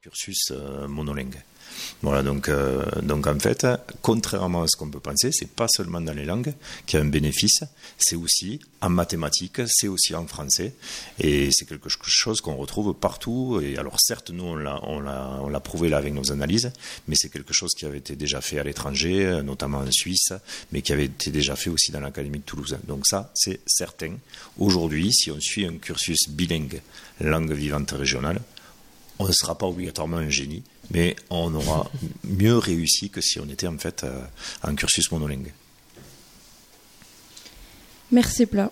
cursus monolingue. Voilà, donc en fait, contrairement à ce qu'on peut penser, c'est pas seulement dans les langues qu'il y a un bénéfice, c'est aussi en mathématiques, c'est aussi en français, et c'est quelque chose qu'on retrouve partout. Et alors certes, nous on l'a prouvé là avec nos analyses, mais c'est quelque chose qui avait été déjà fait à l'étranger, notamment en Suisse, mais qui avait été déjà fait aussi dans l'Académie de Toulouse. Donc ça, c'est certain. Aujourd'hui, si on suit un cursus bilingue, langue vivante régionale, on ne sera pas obligatoirement un génie, mais on aura mieux réussi que si on était en fait un cursus monolingue. Merci Plat.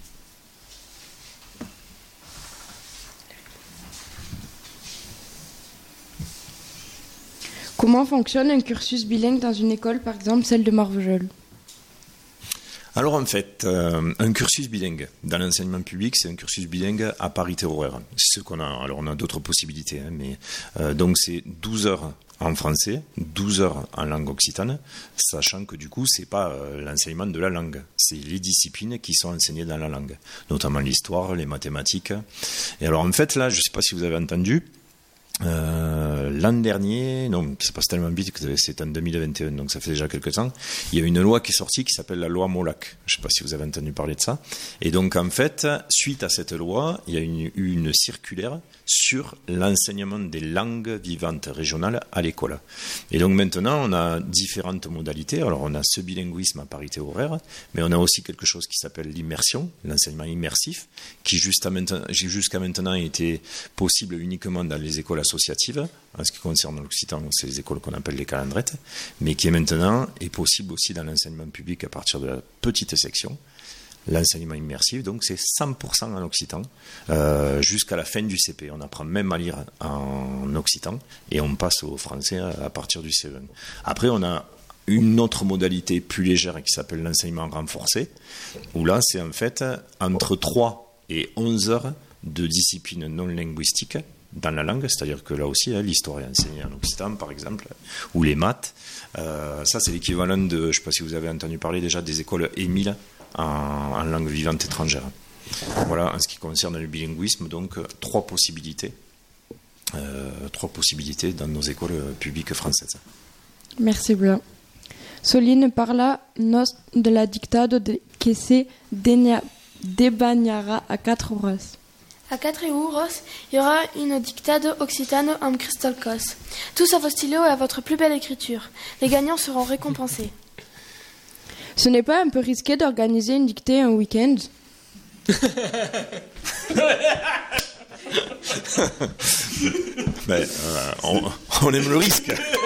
Comment fonctionne un cursus bilingue dans une école, par exemple celle de Marvejols ? Alors en fait, un cursus bilingue dans l'enseignement public, c'est un cursus bilingue à parité horaire. C'est ce qu'on a. Alors on a d'autres possibilités, mais donc c'est 12 heures en français, 12 heures en langue occitane, sachant que du coup c'est pas l'enseignement de la langue, c'est les disciplines qui sont enseignées dans la langue, notamment l'histoire, les mathématiques. Et alors en fait là, je sais pas si vous avez entendu. L'an dernier, non, ça passe tellement vite que c'est en 2021, donc ça fait déjà quelques temps, il y a une loi qui est sortie qui s'appelle la loi Molac. Je ne sais pas si vous avez entendu parler de ça. Et donc en fait, suite à cette loi, il y a une circulaire sur l'enseignement des langues vivantes régionales à l'école. Et donc maintenant, on a différentes modalités. Alors on a ce bilinguisme à parité horaire, mais on a aussi quelque chose qui s'appelle l'immersion, l'enseignement immersif, qui jusqu'à maintenant était possible uniquement dans les écoles associatives. En ce qui concerne l'occitan, c'est les écoles qu'on appelle les calandrettes, mais qui maintenant est possible aussi dans l'enseignement public à partir de la petite section. L'enseignement immersif, donc c'est 100% en occitan jusqu'à la fin du CP. On apprend même à lire en occitan et on passe au français à partir du CE1. Après, on a une autre modalité plus légère qui s'appelle l'enseignement renforcé, où là, c'est en fait entre 3 et 11 heures de disciplines non linguistiques dans la langue, c'est-à-dire que là aussi, l'histoire est enseignée en occitan, par exemple, ou les maths. Ça, c'est l'équivalent de, je ne sais pas si vous avez entendu parler déjà, des écoles Émile en langue vivante étrangère. Voilà, en ce qui concerne le bilinguisme, donc 3 possibilités dans nos écoles publiques françaises. Merci Blanc. Soline parla-nos de la dictado que se debañará a 4 horas. À 4 euros, il y aura une dictade occitane en cristalcos. Tous à vos stylos et à votre plus belle écriture. Les gagnants seront récompensés. Ce n'est pas un peu risqué d'organiser une dictée un week-end ? On aime le risque.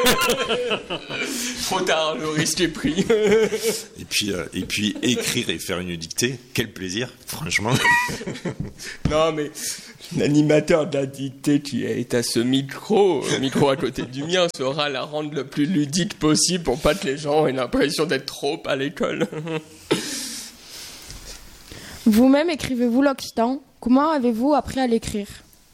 Trop tard, le risque est pris. Et puis écrire et faire une dictée, quel plaisir, franchement. Non mais l'animateur de la dictée qui est à ce micro à côté du mien, saura la rendre le plus ludique possible pour pas que les gens aient l'impression d'être trop à l'école. Vous-même écrivez-vous l'occitan ? Comment avez-vous appris à l'écrire ?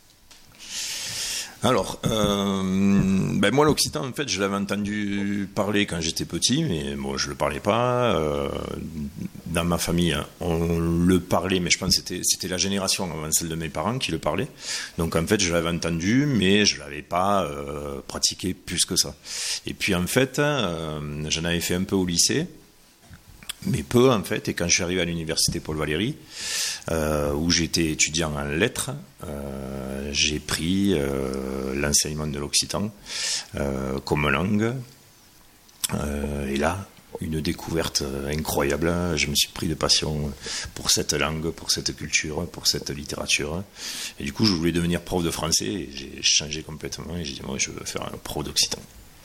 Alors, moi l'occitan, en fait, je l'avais entendu parler quand j'étais petit, mais bon, je le parlais pas. Dans ma famille, on le parlait, mais je pense que c'était la génération avant celle de mes parents qui le parlait. Donc en fait, je l'avais entendu, mais je l'avais pas pratiqué plus que ça. Et puis en fait, j'en avais fait un peu au lycée. Mais peu en fait, et quand je suis arrivé à l'université Paul Valéry, où j'étais étudiant en lettres, j'ai pris l'enseignement de l'occitan comme langue, et là, une découverte incroyable. Je me suis pris de passion pour cette langue, pour cette culture, pour cette littérature, et du coup je voulais devenir prof de français, et j'ai changé complètement, et j'ai dit moi je veux faire un prof d'occitan.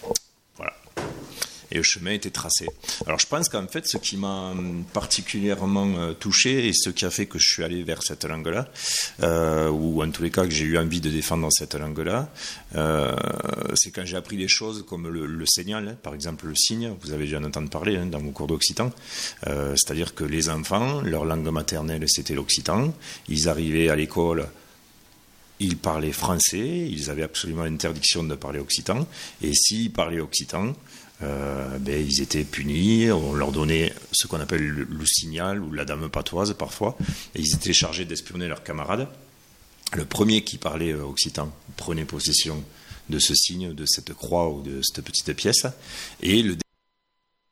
Et le chemin était tracé. Alors je pense qu'en fait, ce qui m'a particulièrement touché et ce qui a fait que je suis allé vers cette langue-là, ou en tous les cas que j'ai eu envie de défendre cette langue-là, c'est quand j'ai appris des choses comme le signal, par exemple le signe, vous avez dû en entendre parler dans vos cours d'occitan, c'est-à-dire que les enfants, leur langue maternelle c'était l'occitan, ils arrivaient à l'école, ils parlaient français, ils avaient absolument l'interdiction de parler occitan, et s'ils parlaient occitan, ils étaient punis, on leur donnait ce qu'on appelle le signal ou la dame patoise parfois, et ils étaient chargés d'espionner leurs camarades. Le premier qui parlait occitan prenait possession de ce signe, de cette croix ou de cette petite pièce. Et le